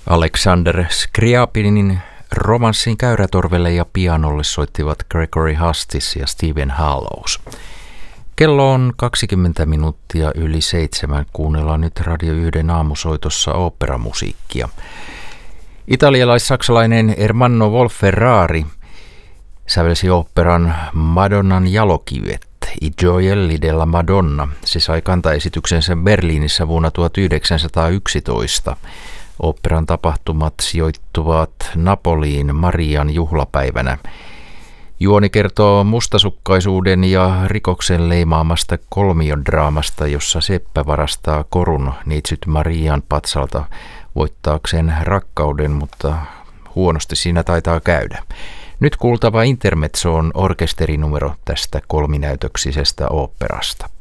Alexander Scriabinin romanssin käyrätorvelle ja pianolle soittivat Gregory Hustis ja Stephen Hallows. Kello on 20 minuuttia yli 7. Kuunnellaan nyt Radio 1 aamusoitossa oopperamusiikkia. Italialais-saksalainen Ermanno Wolf-Ferrari sävelsi oopperan Madonnan jalokivet, I gioielli della Madonna. Se sai kantaesityksensä Berliinissä vuonna 1911. Oopperan tapahtumat sijoittuvat Napoliin Marian juhlapäivänä. Juoni kertoo mustasukkaisuuden ja rikoksen leimaamasta kolmiodraamasta, jossa seppä varastaa korun neitsyt Marian patsalta voittaakseen rakkauden, mutta huonosti siinä taitaa käydä. Nyt kuultava intermezzo on orkesterinumero tästä kolminäytöksisestä oopperasta.